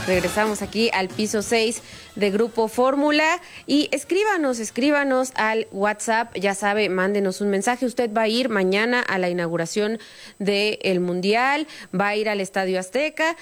Regresamos aquí al piso 6 de Grupo Fórmula y escríbanos al WhatsApp, ya sabe, mándenos un mensaje. Usted va a ir mañana a la inauguración del Mundial, va a ir al Estadio Azteca,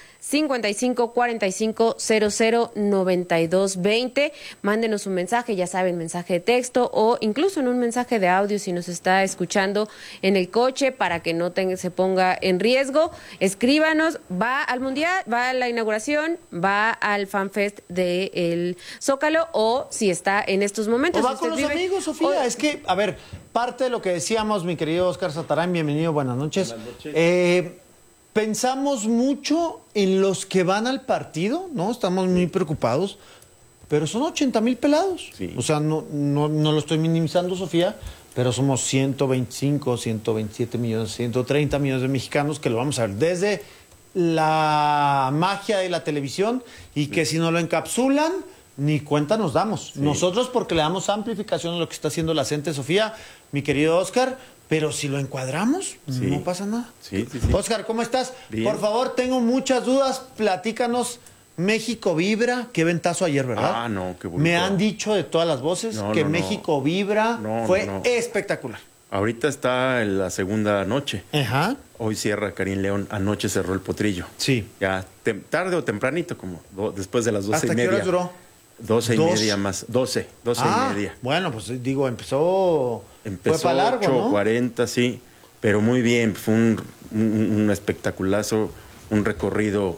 5545009220. Mándenos un mensaje, ya saben, mensaje de texto o incluso en un mensaje de audio si nos está escuchando en el coche para que no se ponga en riesgo. Escríbanos, va al Mundial, va a la inauguración, va al FanFest del Zócalo o si está en estos momentos. O va con los amigos, Sofía. Es que, a ver, parte de lo que decíamos, mi querido Óscar Satarán, bienvenido, buenas noches. Buenas noches. Pensamos mucho en los que van al partido, ¿no? Estamos muy preocupados, pero son 80,000 pelados. Sí. O sea, no lo estoy minimizando, Sofía, pero somos 125, 127 millones, 130 millones de mexicanos que lo vamos a ver desde la magia de la televisión y que si no lo encapsulan, ni cuenta nos damos. Sí. Nosotros porque le damos amplificación a lo que está haciendo la gente, Sofía, mi querido Óscar, pero si lo encuadramos, sí, no pasa nada. Sí. Óscar, ¿cómo estás? Bien. Por favor, tengo muchas dudas, platícanos. México vibra, qué ventazo ayer, ¿verdad? Ah, no, qué bonito. Me han dicho de todas las voces que México vibra, fue espectacular. Ahorita está en la segunda noche. Ajá. Hoy cierra Karim León, anoche cerró el Potrillo. Sí. Ya tarde o tempranito, como después de las 12:30. ¿Hasta qué horas duró? 12:30 más, 12 y media. Bueno, pues digo, empezó fue para largo, 8:40, sí, pero muy bien, fue un espectaculazo, un recorrido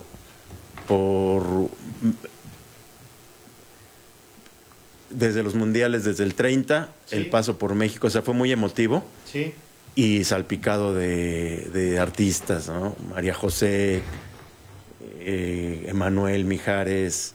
desde los mundiales, desde el 30, sí, el paso por México, o sea, fue muy emotivo. Sí. Y salpicado de artistas, ¿no? María José, Emanuel Mijares,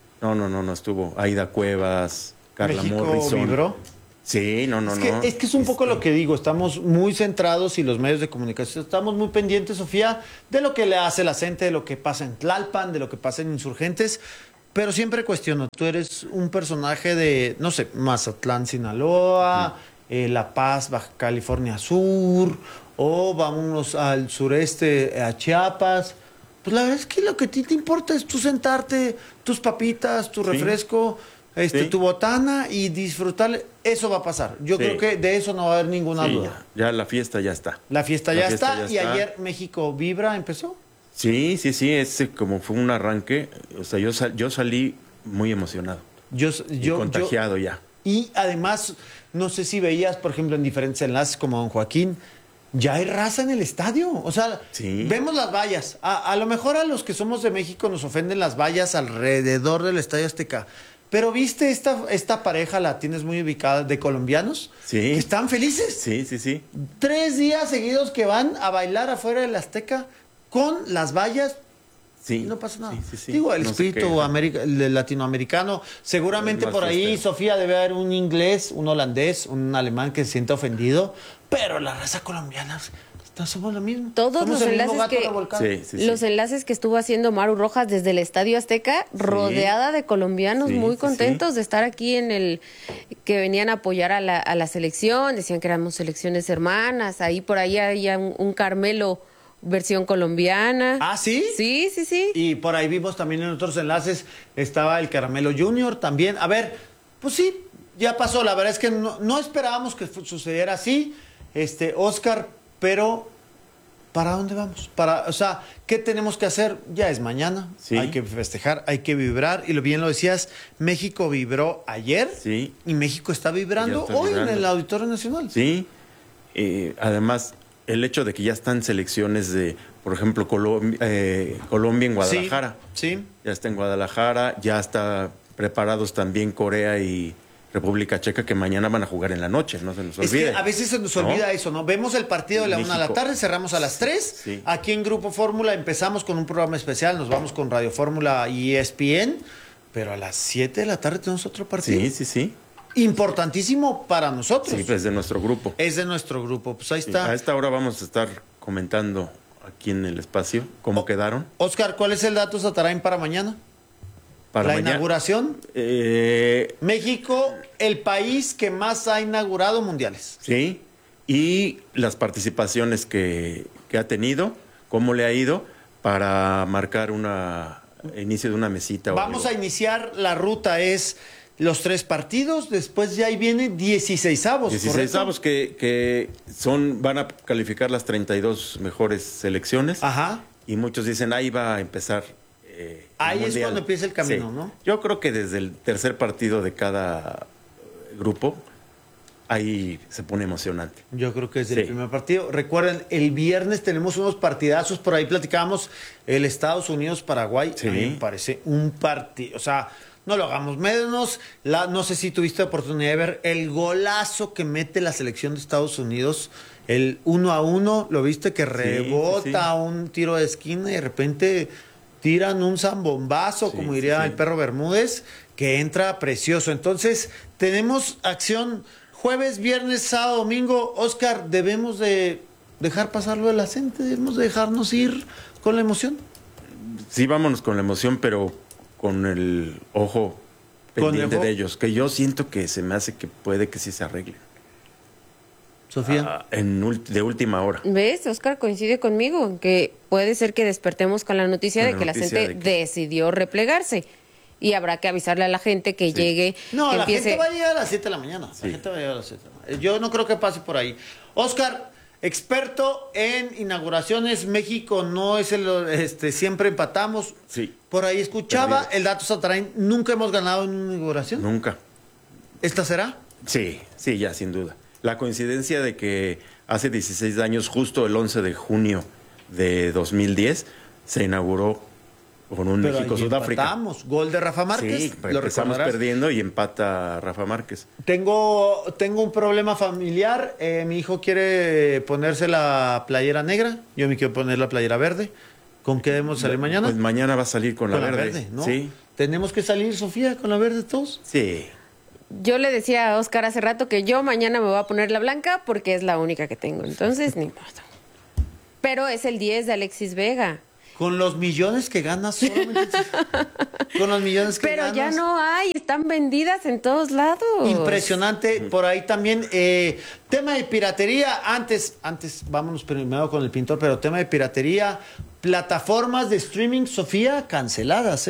no estuvo, Aida Cuevas, Carla ¿México Morrison. vibró? Sí, Es que es un poco lo que digo, estamos muy centrados y los medios de comunicación estamos muy pendientes, Sofía, de lo que le hace la gente, de lo que pasa en Tlalpan, de lo que pasa en Insurgentes, pero siempre cuestiono, tú eres un personaje de, no sé, Mazatlán, Sinaloa, La Paz, Baja California Sur, o vámonos al sureste, a Chiapas. Pues la verdad es que lo que a ti te importa es tú sentarte, tus papitas, tu refresco, tu botana y disfrutar. Eso va a pasar. Yo creo que de eso no va a haber ninguna duda. Ya la fiesta ya está. La fiesta ya está. Y ayer México Vibra empezó. Sí, como fue un arranque. O sea, yo salí muy emocionado. Contagiado ya. Y además, no sé si veías, por ejemplo, en diferentes enlaces como don Joaquín, ya hay raza en el estadio. O sea, vemos las vallas. A lo mejor a los que somos de México nos ofenden las vallas alrededor del Estadio Azteca. Pero ¿viste esta pareja, la tienes muy ubicada, de colombianos? Sí. Que están felices. Sí. 3 días seguidos que van a bailar afuera del Azteca con las vallas. Sí. Y no pasa nada. Sí. Digo, el espíritu latinoamericano. Seguramente por ahí, fiestero. Sofía, debe haber un inglés, un holandés, un alemán que se sienta ofendido. Pero la raza colombiana... somos lo mismo. Todos los enlaces que estuvo haciendo Maru Rojas desde el Estadio Azteca, rodeada de colombianos muy contentos de estar aquí que venían a apoyar a la selección, decían que éramos selecciones hermanas, ahí por ahí había un Carmelo versión colombiana. ¿Ah, sí? Sí. Y por ahí vimos también en otros enlaces, estaba el Caramelo Junior también. A ver, pues sí, ya pasó, la verdad es que no esperábamos que sucediera así, Óscar, pero ¿para dónde vamos? O sea, ¿qué tenemos que hacer? Ya es mañana, hay que festejar, hay que vibrar. Y bien lo decías, México vibró ayer y México está vibrando hoy en el Auditorio Nacional. Sí, además, el hecho de que ya están selecciones de, por ejemplo, Colombia en Guadalajara. Sí. Ya está en Guadalajara, ya está preparados también Corea y República Checa, que mañana van a jugar en la noche, no se nos olvide. Es que a veces se nos olvida eso, ¿no? Vemos el partido de la 1 de la tarde, cerramos a las 3. Sí. Aquí en Grupo Fórmula empezamos con un programa especial, nos vamos con Radio Fórmula y ESPN, pero a las 7 de la tarde tenemos otro partido. Sí. Importantísimo para nosotros. Sí, pues de nuestro grupo. Es de nuestro gruro, pues ahí está. A esta hora vamos a estar comentando aquí en el espacio cómo quedaron. Óscar, ¿cuál es el dato Satarain para mañana? Para inauguración. México, el país que más ha inaugurado mundiales. Sí, y las participaciones que ha tenido, cómo le ha ido para marcar una inicio de una mesita. Vamos a iniciar, la ruta es los 3 partidos, después ya ahí viene 16avos. 16avos que van a calificar las 32 mejores selecciones. Ajá. Y muchos dicen, ahí va a empezar ahí es cuando empieza el camino, sí. ¿no? Yo creo que desde el tercer partido de cada grupo, ahí se pone emocionante. Yo creo que desde el primer partido. Recuerden, el viernes tenemos unos partidazos, por ahí platicábamos el Estados Unidos-Paraguay. Sí. A mí me parece un partido, o sea, no lo hagamos menos. No sé si tuviste oportunidad de ver el golazo que mete la selección de Estados Unidos, el 1-1, ¿lo viste? Que rebota un tiro de esquina y de repente tiran un zambombazo, como diría el perro Bermúdez, que entra precioso. Entonces, tenemos acción jueves, viernes, sábado, domingo. Oscar, debemos de dejar pasar lo de la gente, debemos de dejarnos ir con la emoción. Sí, vámonos con la emoción, pero con el ojo pendiente de ellos, que yo siento que se me hace que puede que sí se arreglen. Sofía. De última hora. ¿Ves? Oscar coincide conmigo en que puede ser que despertemos con la noticia de que la gente decidió replegarse. Y habrá que avisarle a la gente que llegue. No, que la empiece... gente va a llegar a las 7 de la mañana. La gente va a llegar a las 7 de la mañana. Yo no creo que pase por ahí. Oscar, experto en inauguraciones. México no es siempre empatamos. Sí. Por ahí escuchaba el dato Satarain. Nunca hemos ganado en una inauguración. Nunca. ¿Esta será? Sí, ya, sin duda. La coincidencia de que hace 16 años, justo el 11 de junio de 2010, se inauguró con un México-Sudáfrica. Empatamos. Gol de Rafa Márquez. Sí, empezamos perdiendo y empata Rafa Márquez. Tengo un problema familiar. Mi hijo quiere ponerse la playera negra. Yo me quiero poner la playera verde. ¿Con qué debemos salir mañana? Pues mañana va a salir con la verde. ¿no? Sí. ¿Tenemos que salir, Sofía, con la verde todos? Sí. Yo le decía a Oscar hace rato que yo mañana me voy a poner la blanca porque es la única que tengo. Entonces, ni importa. Pero es el 10 de Alexis Vega. Con los millones que ganas solamente. Con los millones que ganas. Pero ya no hay, están vendidas en todos lados. Impresionante. Por ahí también, tema de piratería. Antes, vámonos primero con el pintor, pero tema de piratería. Plataformas de streaming, Sofía, canceladas,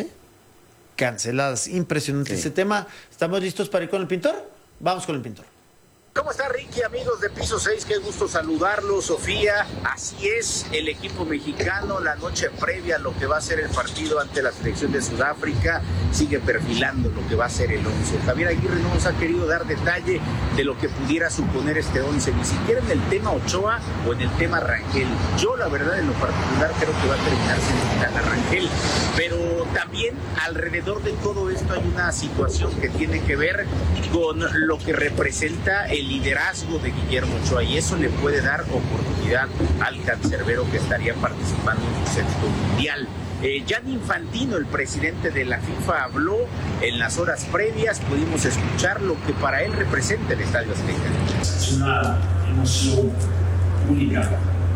canceladas. Impresionante ese tema. ¿Estamos listos para ir con el pintor? Vamos con el pintor. ¿Cómo está Ricky, amigos de Piso 6? Qué gusto saludarlos, Sofía. Así es, el equipo mexicano, la noche previa a lo que va a ser el partido ante la selección de Sudáfrica, sigue perfilando lo que va a ser el 11. Javier Aguirre no nos ha querido dar detalle de lo que pudiera suponer este 11, ni siquiera en el tema Ochoa o en el tema Rangel. Yo, la verdad, en lo particular, creo que va a terminar siendo a Rangel. Pero también alrededor de todo esto hay una situación que tiene que ver con lo que representa el liderazgo de Guillermo Ochoa, y eso le puede dar oportunidad al cancerbero que estaría participando en su sexto mundial. Gianni Infantino, el presidente de la FIFA, habló en las horas previas. Pudimos escuchar lo que para él representa el Estadio Azteca. Es una emoción única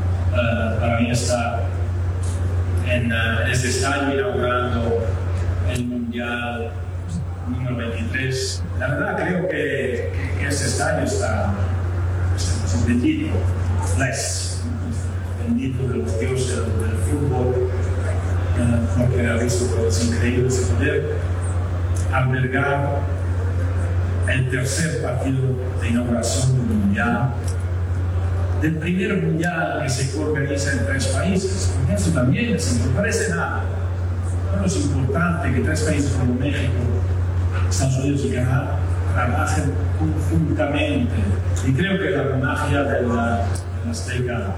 para mí estar en este estadio inaugurando el Mundial número 23. La verdad creo que este estadio está bendito, bendito de los dioses del fútbol, porque ha visto cosas increíbles de poder albergar el tercer partido de inauguración del Mundial, del primer Mundial que se organiza en 3 países. Eso también no parece nada. Bueno, es importante que 3 países como México, Estados Unidos y Canadá trabajen conjuntamente, y creo que la magia de la Azteca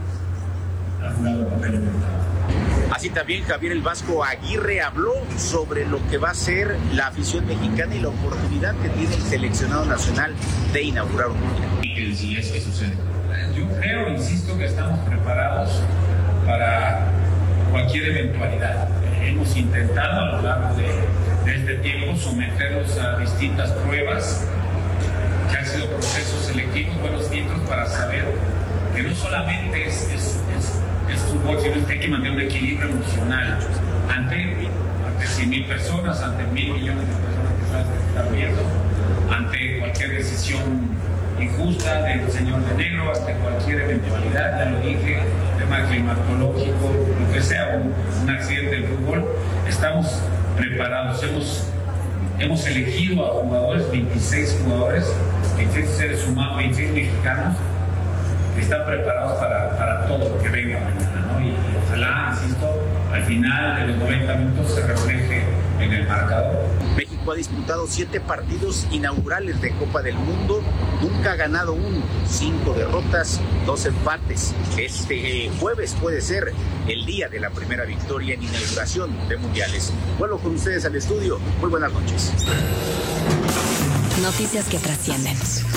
ha jugado un papel importante. Así también Javier el Vasco Aguirre habló sobre lo que va a ser la afición mexicana y la oportunidad que tiene el seleccionado nacional de inaugurar un mundial. Y si es que sucede, yo creo, insisto, que estamos preparados para cualquier eventualidad. Hemos intentado a lo largo de este tiempo someternos a distintas pruebas que han sido procesos selectivos, buenos filtros para saber que no solamente es fútbol, sino que hay que mantener un equilibrio emocional ante 100,000 personas, ante 1,000 millones de personas que están viendo, ante cualquier decisión injusta del señor de negro, ante cualquier eventualidad, ya lo dije, de tema climatológico, lo que sea, un accidente del fútbol, estamos preparados. Hemos elegido a jugadores, 26 jugadores, 26 seres humanos, 26 mexicanos, que están preparados para todo lo que venga mañana, ¿no? Y ojalá, insisto, al final de los 90 minutos se refleje en el marcador. México ha disputado 7 partidos inaugurales de Copa del Mundo, nunca ha ganado uno, 5 derrotas, 2 empates. Este jueves puede ser el día de la primera victoria en inauguración de mundiales. Vuelvo con ustedes al estudio. Muy buenas noches. Noticias que trascienden.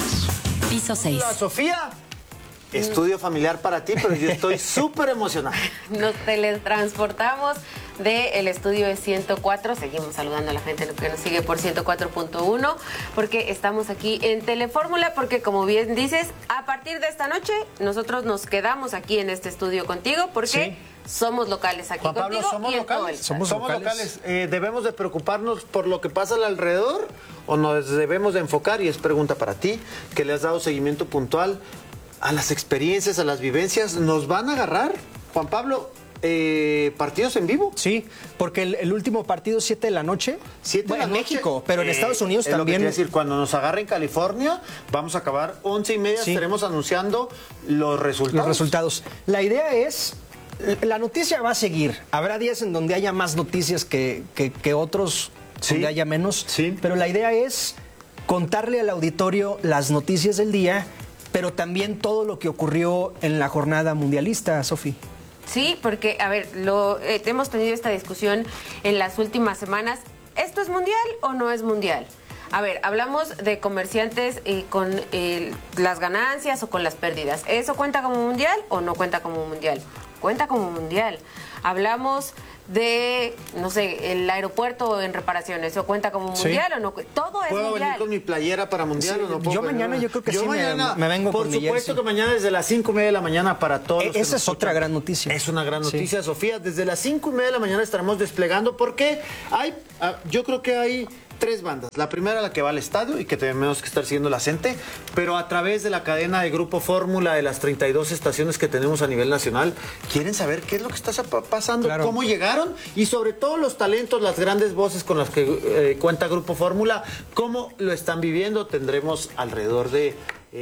Piso 6. Hola, Sofía. Estudio familiar para ti, pero yo estoy súper emocionado. Nos teletransportamos del estudio de 104. Seguimos saludando a la gente que nos sigue por 104.1, porque estamos aquí en Telefórmula, porque como bien dices, a partir de esta noche nosotros nos quedamos aquí en este estudio contigo, porque somos locales aquí. Juan Pablo, contigo. ¿somos y locales? Somos locales. ¿Debemos de preocuparnos por lo que pasa alrededor o nos debemos de enfocar? Y es pregunta para ti, que le has dado seguimiento puntual a las experiencias, a las vivencias. ¿Nos van a agarrar, Juan Pablo, partidos en vivo? Sí, porque el último partido 7 de la noche, 7 de la en noche. México, pero en Estados Unidos es también. Lo que decir, cuando nos agarre en California, vamos a acabar 11:30, estaremos anunciando los resultados. La idea es, la noticia va a seguir. Habrá días en donde haya más noticias que otros, donde haya menos. Sí. Pero la idea es contarle al auditorio las noticias del día, pero también todo lo que ocurrió en la jornada mundialista, Sofi. Sí, porque, a ver, hemos tenido esta discusión en las últimas semanas. ¿Esto es mundial o no es mundial? A ver, hablamos de comerciantes con las ganancias o con las pérdidas. ¿Eso cuenta como mundial o no cuenta como mundial? Cuenta como mundial. Hablamos de, no sé, el aeropuerto en reparaciones. ¿Eso cuenta como mundial o no? Todo es ¿Puedo mundial. venir con mi playera para mundial o no puedo? Yo mañana yo creo que sí mañana, me vengo por con mi supuesto jersey. que mañana desde las 5:30 de la mañana para todos los que Esa nos es otra escuchan. gran noticia. Es una gran noticia, Sofía. Desde las 5:30 de la mañana estaremos desplegando porque yo creo que hay 3 bandas. La primera, la que va al estadio y que tenemos que estar siguiendo la gente, pero a través de la cadena de Grupo Fórmula de las 32 estaciones que tenemos a nivel nacional, quieren saber qué es lo que está pasando, Claro. cómo llegaron y sobre todo los talentos, las grandes voces con las que cuenta Grupo Fórmula, cómo lo están viviendo. Tendremos alrededor de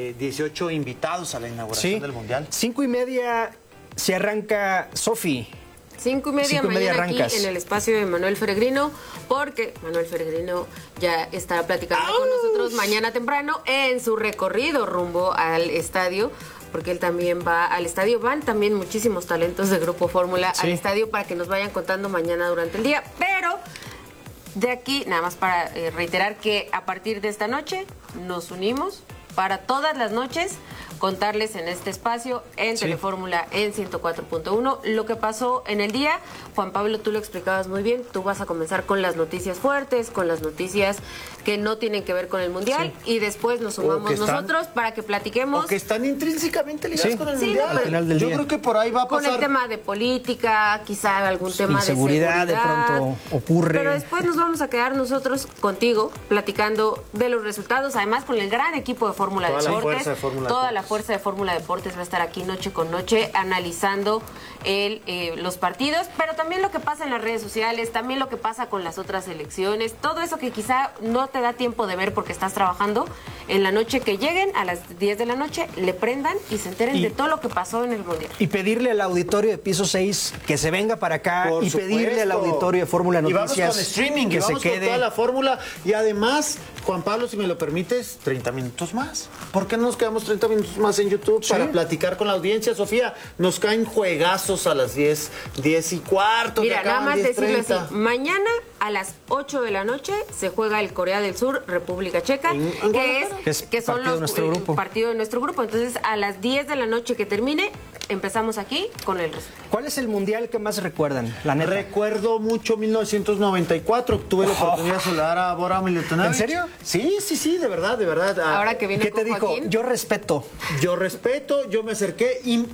18 invitados a la inauguración del Mundial. 5:30 se arranca, Sofi. 5:30 5:30 mañana arrancas. aquí en el espacio de Manuel Feregrino, porque Manuel Feregrino ya estará platicando con nosotros mañana temprano en su recorrido rumbo al estadio, porque él también va al estadio. Van también muchísimos talentos de Grupo Fórmula al estadio para que nos vayan contando mañana durante el día. Pero de aquí, nada más para reiterar que a partir de esta noche nos unimos para todas las noches contarles en este espacio, en Telefórmula, en 104.1, lo que pasó en el día. Juan Pablo, tú lo explicabas muy bien. Tú vas a comenzar con las noticias fuertes, con las noticias que no tienen que ver con el Mundial, y después nos sumamos nosotros para que platiquemos. O que están intrínsecamente ligadas con el Mundial. no, al final del yo día. creo que por ahí va a pasar. Con el tema de política, quizá algún tema inseguridad de seguridad. de pronto ocurre. Pero después nos vamos a quedar nosotros contigo platicando de los resultados, además con el gran equipo de Fórmula Toda la Deportes. fuerza de Fórmula Toda Deportes. la fuerza de Fórmula Deportes va a estar aquí noche con noche analizando los partidos, pero también lo que pasa en las redes sociales, también lo que pasa con las otras elecciones, todo eso que quizá no te da tiempo de ver porque estás trabajando. En la noche que lleguen, a las 10 de la noche, le prendan y se enteren de todo lo que pasó en el Mundial. Y pedirle al auditorio de Piso 6 que se venga para acá Por y supuesto. pedirle al auditorio de Fórmula Y Noticias vamos con streaming, que y se vamos con quede. toda la fórmula. Y además, Juan Pablo, si me lo permites, 30 minutos más. ¿Por qué no nos quedamos 30 minutos más en YouTube para platicar con la audiencia? Sofía, nos caen juegazos a las 10:15. Mira, nada más decirlo 10:30. así. Mañana a las 8 de la noche se juega el Corea del Sur, República Checa, ¿En Guadalajara? que son partido de nuestro grupo. partido de nuestro grupo. Entonces, a las 10 de la noche que termine, empezamos aquí con el resultado. ¿Cuál es el mundial que más recuerdan? La neta. Recuerdo mucho 1994. Tuve la oportunidad de saludar a Bora Milutinovic. ¿En serio? Sí, de verdad, de verdad. Ahora que viene ¿Qué te con dijo? Joaquín. Yo respeto. Yo respeto, yo me acerqué y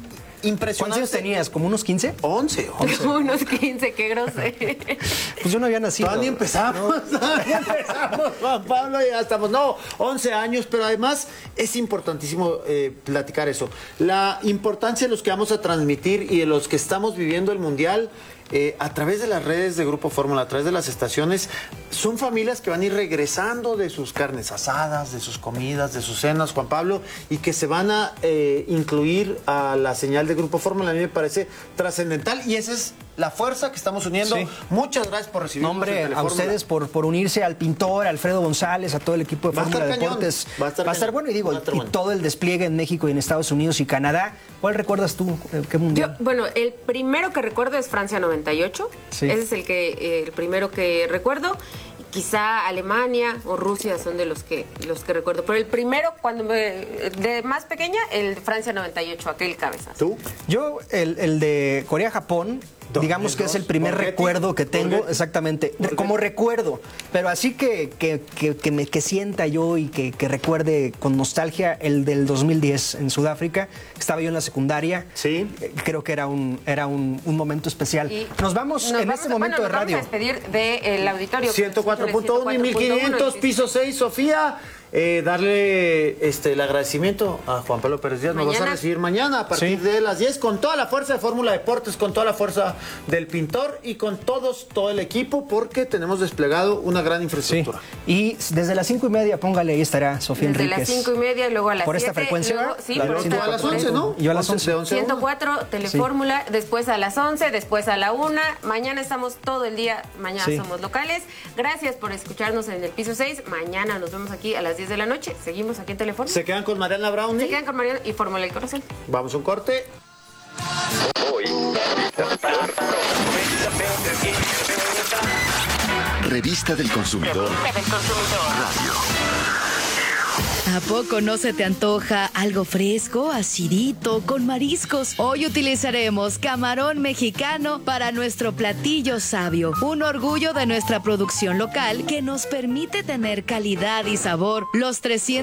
impresionante. ¿Cuántos años tenías? ¿Como unos 15? 11. Unos 15, qué grosero. Pues yo no había nacido. Todavía empezamos, Juan Pablo, ya estamos. No, 11 años, pero además es importantísimo platicar eso. La importancia de los que vamos a transmitir y de los que estamos viviendo el Mundial a través de las redes de Grupo Fórmula, a través de las estaciones, son familias que van a ir regresando de sus carnes asadas, de sus comidas, de sus cenas, Juan Pablo, y que se van a incluir a la señal de Grupo Fórmula. A mí me parece trascendental y esa es la fuerza que estamos uniendo. Sí. Muchas gracias por recibirnos. Nombre en a ustedes por unirse, al pintor, Alfredo González, a todo el equipo de Va a Fórmula estar cañón. Deportes. Va a estar cañón. Bueno, y digo, Va a estar y bueno. todo el despliegue en México y en Estados Unidos y Canadá. ¿Cuál recuerdas tú? ¿Qué mundial? Bueno, el primero que recuerdo es Francia 98. Sí. Ese es el primero que recuerdo. Quizá Alemania o Rusia son de los que recuerdo. Pero el primero, de más pequeña, el Francia 98, aquel cabezazo. ¿Tú? Yo, el de Corea-Japón, digamos que es el primer Borghetti. recuerdo que tengo, Borghetti. exactamente, como recuerdo, pero así que sienta yo y que recuerde con nostalgia el del 2010 en Sudáfrica. Estaba yo en la secundaria. Sí. Creo que era un momento especial. Y nos vamos en este momento de radio. Vamos a despedir del auditorio. 104.1 y 1500, piso 6, Sofía. Darle el agradecimiento a Juan Pablo Pérez Díaz. Nos vas a Mañana. recibir mañana a partir Sí. de las 10 con toda la fuerza de Fórmula Deportes, con toda la fuerza del pintor y con todo el equipo, porque tenemos desplegado una gran Sí. infraestructura. Y desde las 5:30, póngale, ahí estará Sofía Desde Enríquez. las 5:30 y luego a las 7. ¿Por esta frecuencia? Luego, sí, Claro, por tú esta a las por 11, esta. ¿no? Yo a las 11. De 11 a 1. 104, Telefórmula, después a las 11, después a la 1. Mañana estamos todo el día, mañana Sí. somos locales. Gracias por escucharnos en el piso 6. Mañana nos vemos aquí a las 10 de la noche. Seguimos aquí en Telefórmula. Se quedan con Mariana Brown. Se quedan con Mariano y Fórmula del Corazón. Vamos a un corte. Revista del Consumidor. Radio. ¿A poco no se te antoja algo fresco, acidito, con mariscos? Hoy utilizaremos camarón mexicano para nuestro platillo sabio, un orgullo de nuestra producción local que nos permite tener calidad y sabor los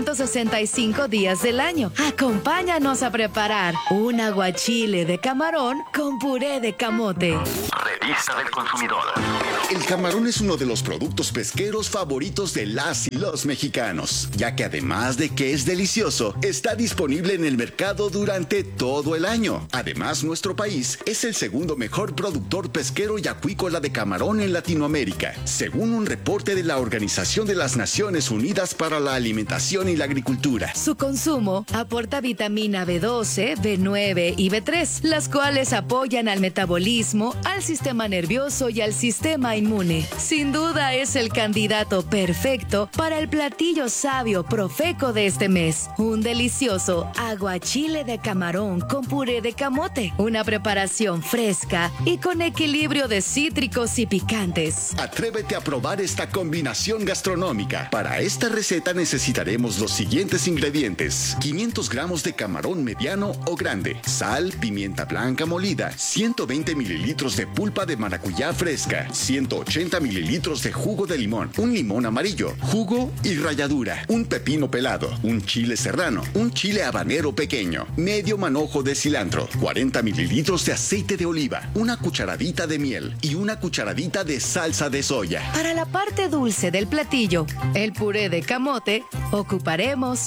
365 días del año. Acompáñanos a preparar un aguachile de camarón con puré de camote. Revista del Consumidor. El camarón es uno de los productos pesqueros favoritos de las y los mexicanos, ya que además de que es delicioso, está disponible en el mercado durante todo el año. Además, nuestro país es el segundo mejor productor pesquero y acuícola de camarón en Latinoamérica, según un reporte de la Organización de las Naciones Unidas para la Alimentación y la Agricultura. Su consumo aporta vitamina B12, B9 y B3, las cuales apoyan al metabolismo, al sistema nervioso y al sistema inmune. Sin duda es el candidato perfecto para el platillo sabio Profeco de este mes. Un delicioso aguachile de camarón con puré de camote. Una preparación fresca y con equilibrio de cítricos y picantes. Atrévete a probar esta combinación gastronómica. Para esta receta necesitaremos los siguientes ingredientes: 500 gramos de camarón mediano o grande, sal, pimienta blanca molida, 120 mililitros de pulpa de maracuyá fresca, 180 mililitros de jugo de limón, un limón amarillo, jugo y ralladura, un pepino pelado, un chile serrano, un chile habanero pequeño, medio manojo de cilantro, 40 mililitros de aceite de oliva, una cucharadita de miel y una cucharadita de salsa de soya. Para la parte dulce del platillo, el puré de camote, ocuparemos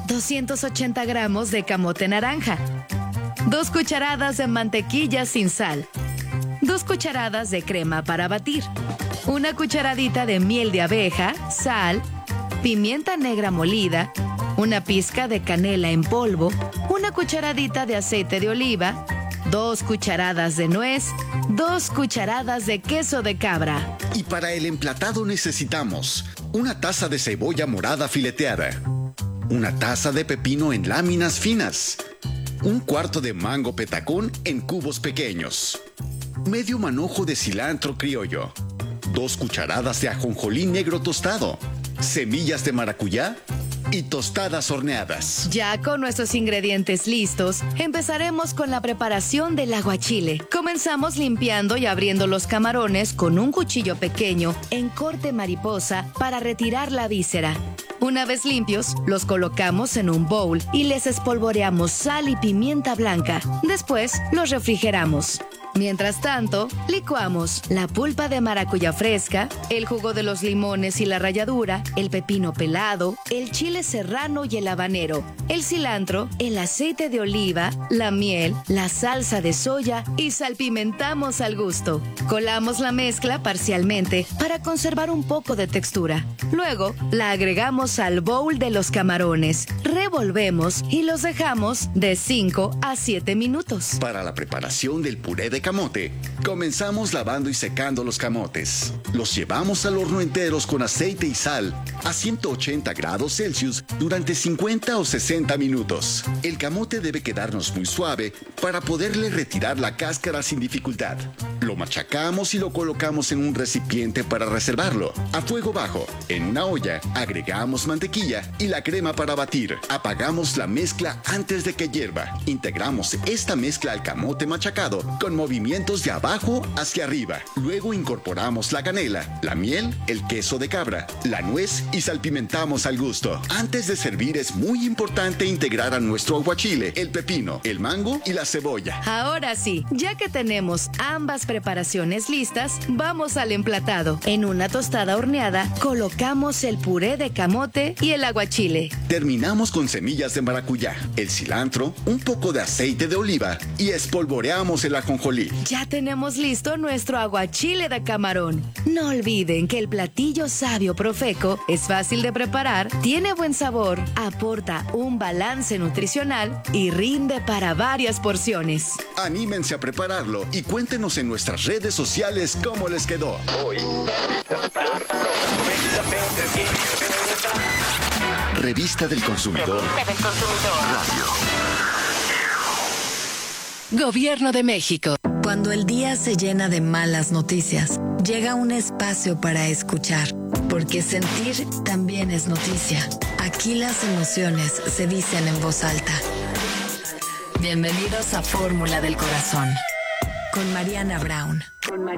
280 gramos de camote naranja, 2 cucharadas de mantequilla sin sal, 2 cucharadas de crema para batir, una cucharadita de miel de abeja, sal, pimienta negra molida, una pizca de canela en polvo, una cucharadita de aceite de oliva, 2 cucharadas de nuez, 2 cucharadas de queso de cabra. Y para el emplatado necesitamos una taza de cebolla morada fileteada, una taza de pepino en láminas finas, un cuarto de mango petacón en cubos pequeños, medio manojo de cilantro criollo, 2 cucharadas de ajonjolí negro tostado, semillas de maracuyá y tostadas horneadas. Ya con nuestros ingredientes listos, empezaremos con la preparación del aguachile. Comenzamos limpiando y abriendo los camarones con un cuchillo pequeño en corte mariposa para retirar la víscera. Una vez limpios, los colocamos en un bowl y les espolvoreamos sal y pimienta blanca. Después, los refrigeramos. Mientras tanto, licuamos la pulpa de maracuyá fresca, el jugo de los limones y la ralladura, el pepino pelado, el chile serrano y el habanero, el cilantro, el aceite de oliva, la miel, la salsa de soya y salpimentamos al gusto. Colamos la mezcla parcialmente para conservar un poco de textura. Luego, la agregamos al bowl de los camarones, revolvemos y los dejamos de 5 a 7 minutos. Para la preparación del puré de camote, comenzamos lavando y secando los camotes. Los llevamos al horno enteros con aceite y sal a 180 grados Celsius durante 50 o 60 minutos. El camote debe quedarnos muy suave para poderle retirar la cáscara sin dificultad. Lo machacamos y lo colocamos en un recipiente para reservarlo. A fuego bajo, en una olla, agregamos mantequilla y la crema para batir. Apagamos la mezcla antes de que hierva. Integramos esta mezcla al camote machacado con movimientos de abajo hacia arriba. Luego incorporamos la canela, la miel, el queso de cabra, la nuez y salpimentamos al gusto. Antes de servir es muy importante integrar a nuestro aguachile, el pepino, el mango y la cebolla. Ahora sí, ya que tenemos ambas preparaciones listas, vamos al emplatado. En una tostada horneada, colocamos el puré de camote y el aguachile. Terminamos con semillas de maracuyá, el cilantro, un poco de aceite de oliva y espolvoreamos el ajonjolí. Ya tenemos listo nuestro aguachile de camarón. No olviden que el platillo sabio Profeco es fácil de preparar, tiene buen sabor, aporta un balance nutricional y rinde para varias porciones. Anímense a prepararlo y cuéntenos en nuestras redes sociales cómo les quedó. Revista del Consumidor. Radio. Gobierno de México. Cuando el día se llena de malas noticias, llega un espacio para escuchar, porque sentir también es noticia. Aquí las emociones se dicen en voz alta. Bienvenidos a Fórmula del Corazón, con Mariana Brown.